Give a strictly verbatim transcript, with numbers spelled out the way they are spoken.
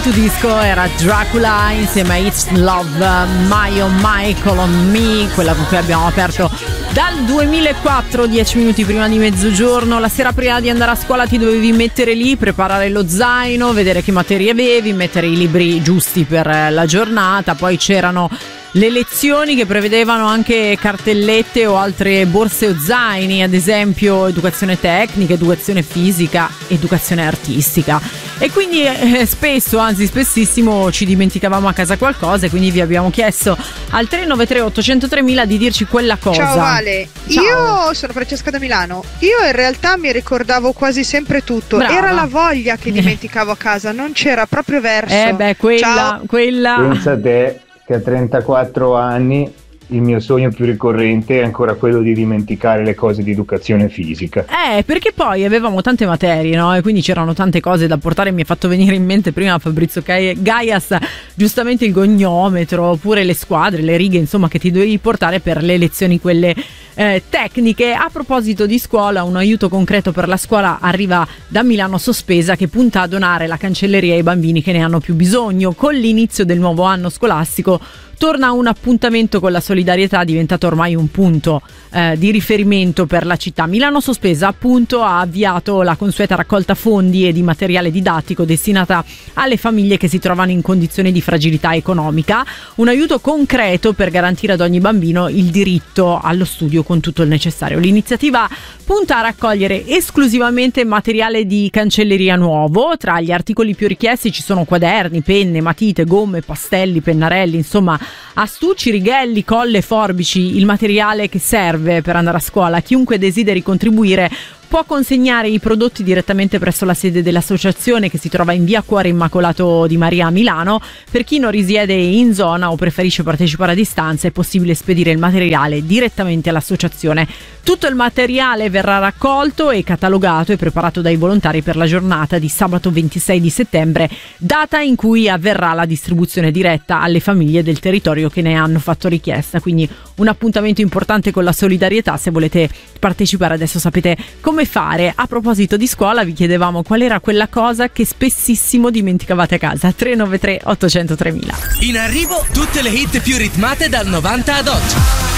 Disco era Dracula insieme a It's Love, My Oh Michael on Me, quella con cui abbiamo aperto dal duemilaquattro, dieci minuti prima di mezzogiorno. La sera prima di andare a scuola ti dovevi mettere lì, preparare lo zaino, vedere che materie avevi, mettere i libri giusti per la giornata. Poi c'erano le lezioni che prevedevano anche cartellette o altre borse o zaini, ad esempio educazione tecnica, educazione fisica, educazione artistica. E quindi eh, spesso, anzi spessissimo, ci dimenticavamo a casa qualcosa, e quindi vi abbiamo chiesto al tre nove tre otto zero tre mille di dirci quella cosa. Ciao Vale, Ciao. Io sono Francesca da Milano. Io in realtà mi ricordavo quasi sempre tutto. Brava. Era la voglia che dimenticavo a casa, non c'era proprio verso. Eh beh, quella, Ciao. quella... Pensa a te che a trentaquattro anni il mio sogno più ricorrente è ancora quello di dimenticare le cose di educazione fisica. Eh, perché poi avevamo tante materie, no? E quindi c'erano tante cose da portare. Mi è fatto venire in mente prima Fabrizio Gaias, giustamente il goniometro, oppure le squadre, le righe, insomma, che ti dovevi portare per le lezioni quelle eh, tecniche. A proposito di scuola, un aiuto concreto per la scuola arriva da Milano Sospesa, che punta a donare la cancelleria ai bambini che ne hanno più bisogno. Con l'inizio del nuovo anno scolastico torna un appuntamento con la solidarietà, diventato ormai un punto eh, di riferimento per la città. Milano Sospesa appunto ha avviato la consueta raccolta fondi e di materiale didattico destinata alle famiglie che si trovano in condizioni di fragilità economica, un aiuto concreto per garantire ad ogni bambino il diritto allo studio con tutto il necessario. L'iniziativa punta a raccogliere esclusivamente materiale di cancelleria nuovo. Tra gli articoli più richiesti ci sono quaderni, penne, matite, gomme, pastelli, pennarelli, insomma astucci, righelli, colle, forbici, il materiale che serve per andare a scuola. Chiunque desideri contribuire può consegnare i prodotti direttamente presso la sede dell'associazione, che si trova in via Cuore Immacolato di Maria a Milano. Per chi non risiede in zona o preferisce partecipare a distanza, è possibile spedire il materiale direttamente all'associazione. Tutto il materiale verrà raccolto e catalogato e preparato dai volontari per la giornata di sabato ventisei di settembre, data in cui avverrà la distribuzione diretta alle famiglie del territorio che ne hanno fatto richiesta. Quindi un appuntamento importante con la solidarietà. Se volete partecipare adesso sapete come fare. A proposito di scuola, vi chiedevamo qual era quella cosa che spessissimo dimenticavate a casa. Tre nove tre otto zero tre mille. In arrivo tutte le hit più ritmate dal novanta ad oggi.